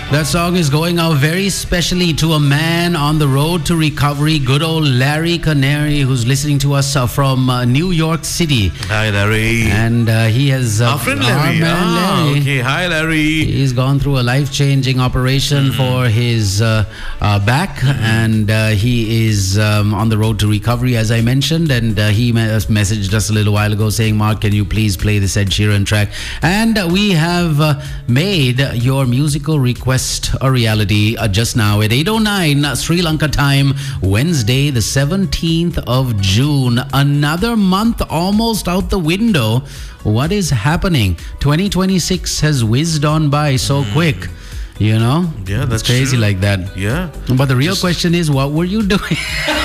That song is going out very specially to a man on the road to recovery, good old Larry Canary, who's listening to us from New York City. Hi, Larry. And he has... our friend Larry. Larry. Okay. Hi, Larry. He's gone through a life-changing operation for his back, and he is on the road to recovery, as I mentioned. And he messaged us a little while ago saying, Mark, can you please play this Ed Sheeran track? And we have made your musical request a reality just now at 8:09 Sri Lanka time, Wednesday, the 17th of June. Another month almost out the window. What is happening? 2026 has whizzed on by so quick. You know? Yeah, that's crazy true. like that. Yeah. But the real question is, what were you doing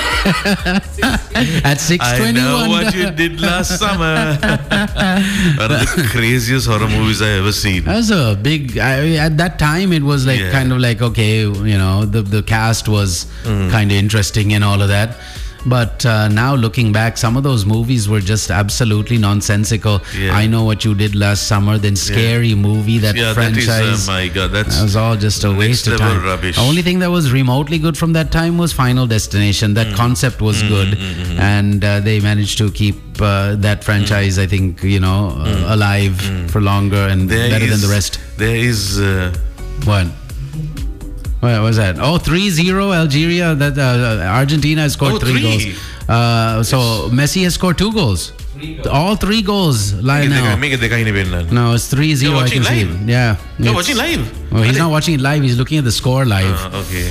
at 6:21? I know what you did last summer. One of the craziest horror movies I ever seen. That was a big... at that time, it was like kind of like, okay, you know, the cast was kind of interesting and all of that. But now looking back, some of those movies were just absolutely nonsensical. Yeah. I Know What You Did Last Summer, then Scary Movie, that franchise. That is, my God, that was all just a waste of time. Rubbish. The only thing that was remotely good from that time was Final Destination. That concept was good. And they managed to keep that franchise, I think, you know, alive for longer and better than the rest. There is... What? What was that? Oh, 3-0 Algeria. That Argentina has scored 3 goals. So Messi has scored 2 goals. All 3 goals live now. No, it's 3-0. I can see. Yeah. You're watching live? Oh, he's not watching it live. He's looking at the score live. Okay.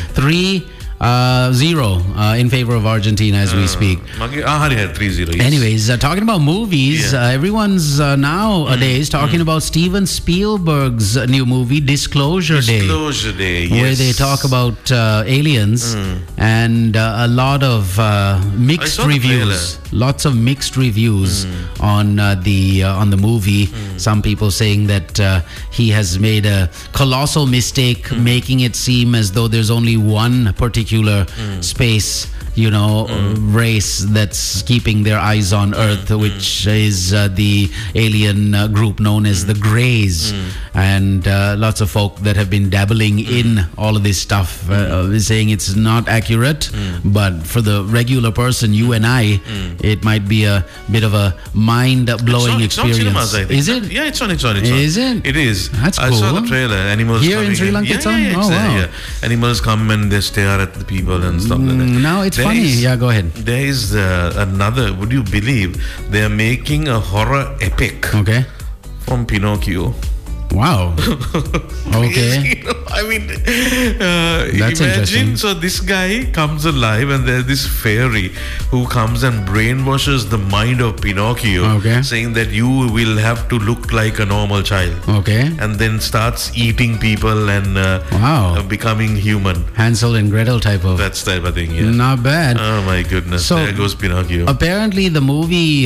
3-0 in favor of Argentina as we speak. 3-0. Yes. Anyways, talking about movies, everyone's nowadays talking about Steven Spielberg's new movie, Disclosure Day. Disclosure Day, yes. Where they talk about aliens and a lot of mixed reviews. Lots of mixed reviews on the movie. Some people saying that he has made a colossal mistake, making it seem as though there's only one particular space, you know, race that's keeping their eyes on Earth, which is the alien group known as the Greys. And lots of folk that have been dabbling in all of this stuff saying it's not accurate, but for the regular person, you and I, it might be a bit of a mind-blowing experience. It's on cinemas, I think. Is it? Yeah, it's on. Is it? It is. That's cool. I saw the trailer. Animals here coming in Sri Lanka. it's on. Yeah. Animals come and they stare at the people and stuff like that. Now it's funny. Yeah, go ahead. There is another. Would you believe they are making a horror epic? Okay. From Pinocchio. Wow. Okay. I mean, that's imagine. So this guy comes alive, and there's this fairy who comes and brainwashes the mind of Pinocchio, saying that you will have to look like a normal child. Okay. And then starts eating people and becoming human. Hansel and Gretel type of. That's type of thing. Yeah. Not bad. Oh my goodness. So, there goes Pinocchio. Apparently, the movie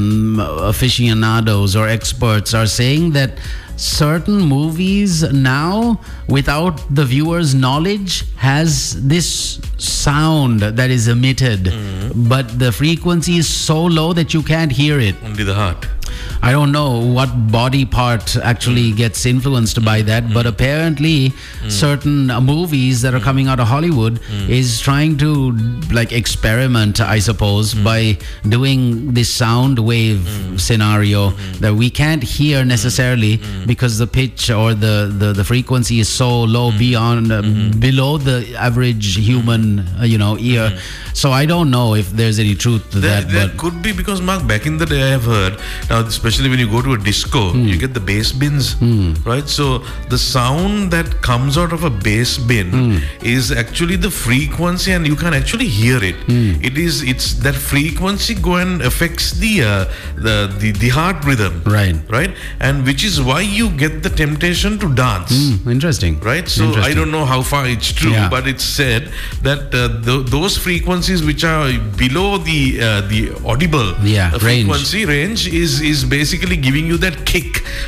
aficionados or experts are saying that certain movies now, without the viewer's knowledge, has this sound that is emitted, but the frequency is so low that you can't hear it. Only the heart. I don't know what body part actually gets influenced by that, but apparently certain movies that are coming out of Hollywood is trying to like experiment, I suppose, by doing this sound wave scenario that we can't hear necessarily because the pitch or the frequency is so low beyond below the average human ear. So I don't know if there's any truth to that. There could be, because Mark, back in the day I have heard, now especially when you go to a disco, you get the bass bins, right? So the sound that comes out of a bass bin is actually the frequency, and you can actually hear it. It's that frequency go and affects the heart rhythm, right? And which is why you get the temptation to dance. Interesting, right? So I don't know how far it's true, but it's said that those frequencies which are below the audible frequency range is basically giving you that kick